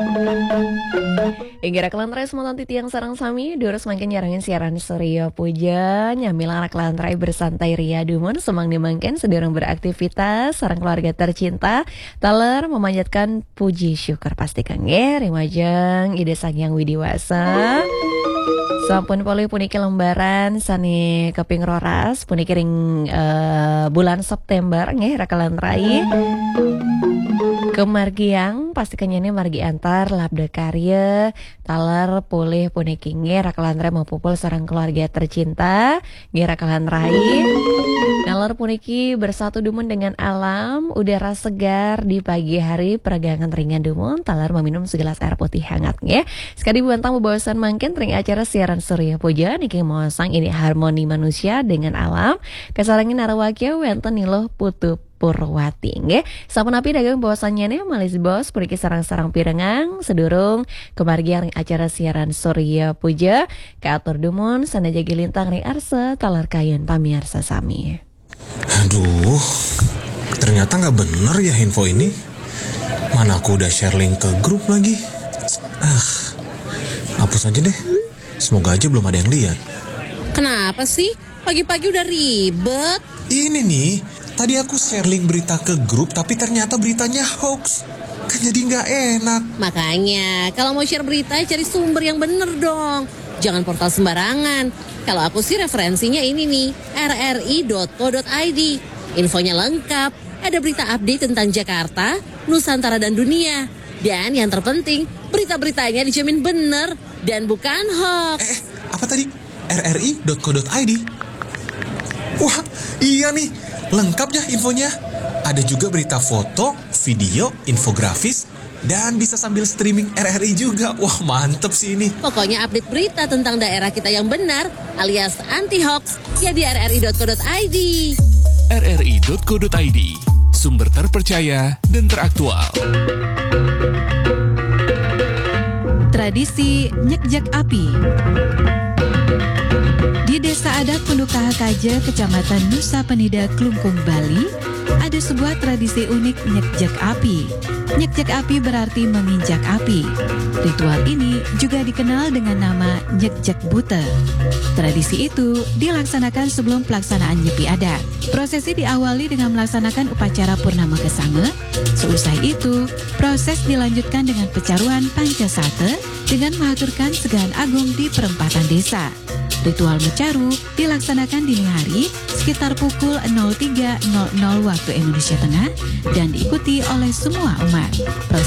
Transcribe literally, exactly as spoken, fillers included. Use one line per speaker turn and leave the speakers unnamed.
Inggira kelantrai semua titi yang sarang sami, durus makin nyarangin siaran Surya Puja, nyamilang anak kelantrai bersantai ria dumun, semang dimangkin sedurung beraktivitas, sarang keluarga tercinta, taler memanjatkan puji syukur pastikan nge, rimajeng ide sangyang widiwasa. Sampun poli puniki lembaran sani keping roras puniki ring uh, bulan September nggih rakalantrai. Kemargiang pastikannya ini margi antar labda karya taler pulih puniki nggih rakalantrai mempupul sareng keluarga tercinta nggih rakalantrai. Nalar puniki bersatu dumun dengan alam, udara segar di pagi hari, peregangan ringan dumun, talar meminum segelas air putih hangat nggih. Sekali buantang bebawasan mangkin ring acara siaran Surya Puja niki mosang ini harmoni manusia dengan alam. Kasarangin narawakya wenten niloh putu Purwati nggih. Sampun api dagang bawasannya nih malis bos periki sarang-sarang pirengang sedurung kemargian ring acara siaran Surya Puja kaatur dumun sanaja gilintang ring arsa talar kayen pamiarsa sami.
Aduh, ternyata nggak bener ya info ini. Mana aku udah share link ke grup lagi. Ah, hapus aja deh. Semoga aja belum ada yang lihat.
Kenapa sih? Pagi-pagi udah ribet.
Ini nih, tadi aku share link berita ke grup, tapi ternyata beritanya hoax. Kan jadi nggak enak.
Makanya, kalau mau share berita, cari sumber yang bener dong. Jangan portal sembarangan. Kalau aku sih referensinya ini nih, r r i dot co dot i d. Infonya lengkap, ada berita update tentang Jakarta, Nusantara dan dunia. Dan yang terpenting, berita-beritanya dijamin bener dan bukan hoax.
Eh, apa tadi? r r i dot co dot i d. Wah, iya nih, lengkap ya infonya. Ada juga berita foto, video, infografis, dan bisa sambil streaming R R I juga. Wah, mantep sih ini.
Pokoknya update berita tentang daerah kita yang benar alias anti hoax ya di r r i dot co dot i d.
r r i dot co dot i d, sumber terpercaya dan teraktual.
Tradisi nyekjek api. Di Desa Adat Pundukaha Kaja, Kecamatan Nusa Penida, Klungkung, Bali, ada sebuah tradisi unik nyekjek api. Nyekjek api berarti menginjak api. Ritual ini juga dikenal dengan nama nyekjek bute. Tradisi itu dilaksanakan sebelum pelaksanaan nyepi adat. Prosesi diawali dengan melaksanakan upacara purnama kesanga. Seusai itu, proses dilanjutkan dengan pecaruan pancasate dengan mengaturkan segan agung di perempatan desa. Ritual mecaru dilaksanakan dini hari sekitar pukul nol tiga nol nol waktu Indonesia Tengah dan diikuti oleh semua umat. Proses